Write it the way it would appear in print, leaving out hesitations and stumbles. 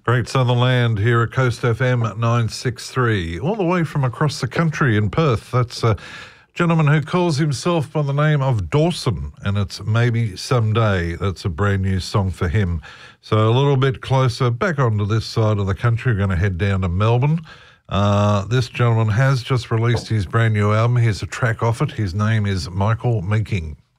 Great Southern Land here at Coast FM 963, all the way from across the country in Perth. That's a gentleman who calls himself by the name of Dawson, and it's Maybe Someday. That's a brand new song for him. So a little bit closer back onto this side of the country, we're going to head down to Melbourne. This gentleman has just released his brand new album. Here's a track off it. His name is Michael Meeking.